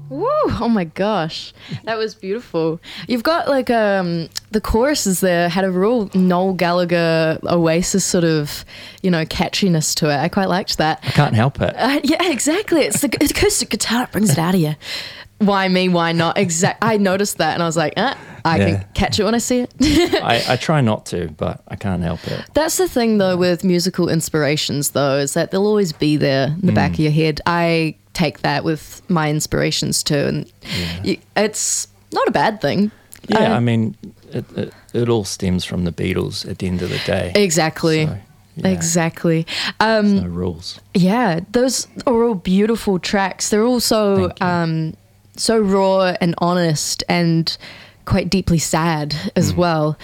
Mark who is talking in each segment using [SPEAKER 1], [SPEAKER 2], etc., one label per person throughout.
[SPEAKER 1] Woo! Oh my gosh, that was beautiful. You've got like the choruses there had a real Noel Gallagher Oasis sort of, catchiness to it. I quite liked that.
[SPEAKER 2] I can't help it.
[SPEAKER 1] Yeah, exactly. It's the acoustic guitar that brings it out of you. Why me? Why not? I noticed that and I was like, I can catch it when I see it.
[SPEAKER 2] I try not to, but I can't help it.
[SPEAKER 1] That's the thing though with musical inspirations though, is that they'll always be there in the back of your head. I take that with my inspirations too, and it's not a bad thing.
[SPEAKER 2] Yeah, I mean, it all stems from the Beatles at the end of the day.
[SPEAKER 1] Exactly.
[SPEAKER 2] So,
[SPEAKER 1] exactly.
[SPEAKER 2] no rules.
[SPEAKER 1] Yeah, those are all beautiful tracks. They're all so so raw and honest and quite deeply sad as well.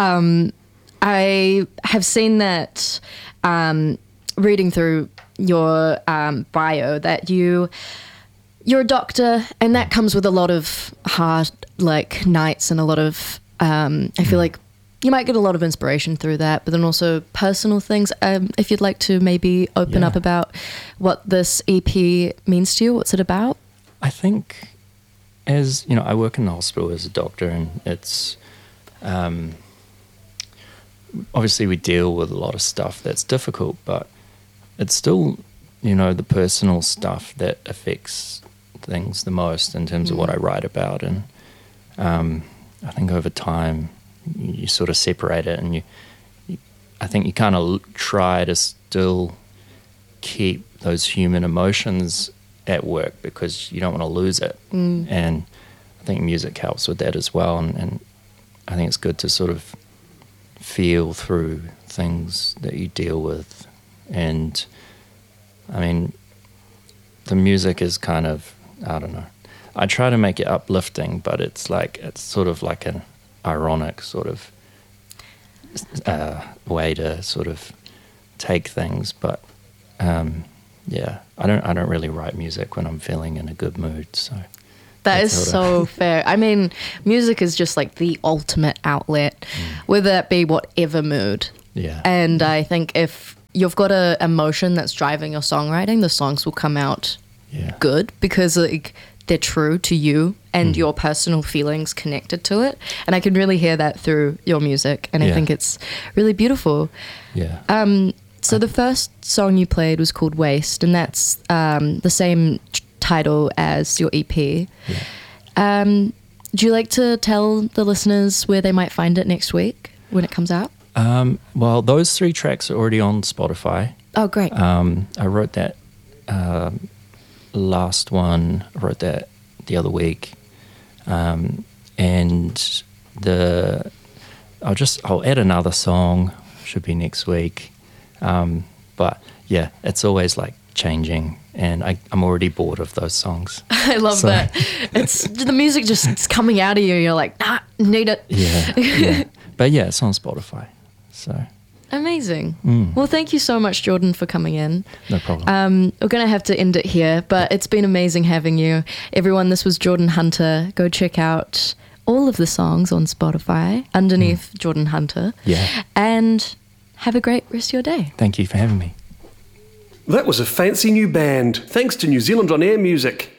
[SPEAKER 1] I have seen that reading through your bio that you're a doctor, and that comes with a lot of hard nights and a lot of I feel like you might get a lot of inspiration through that, but then also personal things. If you'd like to maybe open up about what this EP means to you, what's it about?
[SPEAKER 2] I think, as you know, I work in the hospital as a doctor, and it's obviously we deal with a lot of stuff that's difficult, but it's still, the personal stuff that affects things the most in terms of what I write about. And I think over time you sort of separate it, and I think you kind of try to still keep those human emotions at work because you don't want to lose it. And I think music helps with that as well. And I think it's good to sort of feel through things that you deal with. And I mean, the music is kind of, I don't know, I try to make it uplifting, but it's sort of like an ironic sort of way to sort of take things. But I don't really write music when I'm feeling in a good mood. So
[SPEAKER 1] that is so fair. I mean, music is just like the ultimate outlet, whether that be whatever mood.
[SPEAKER 2] Yeah.
[SPEAKER 1] And I think if you've got a emotion that's driving your songwriting, the songs will come out good because they're true to you and your personal feelings connected to it. And I can really hear that through your music, and I think it's really beautiful.
[SPEAKER 2] Yeah.
[SPEAKER 1] So the first song you played was called Waste, and that's the same title as your EP.
[SPEAKER 2] Yeah.
[SPEAKER 1] Do you like to tell the listeners where they might find it next week when it comes out?
[SPEAKER 2] Well, those 3 tracks are already on Spotify.
[SPEAKER 1] Oh, great.
[SPEAKER 2] I wrote that last one, I wrote that the other week. And I'll add another song, should be next week. But yeah, it's always like changing, and I'm already bored of those songs.
[SPEAKER 1] I love that. It's the music just it's coming out of you. You're like, need it.
[SPEAKER 2] Yeah. But yeah, it's on Spotify. So
[SPEAKER 1] amazing. Well, thank you so much, Jordan, for coming in.
[SPEAKER 2] No problem.
[SPEAKER 1] We're going to have to end it here, but it's been amazing having you. Everyone, this was Jordan Hunter. Go check out all of the songs on Spotify underneath Jordan Hunter.
[SPEAKER 2] Yeah.
[SPEAKER 1] And have a great rest of your day.
[SPEAKER 2] Thank you for having me.
[SPEAKER 3] That was a fancy new band, thanks to New Zealand On Air Music.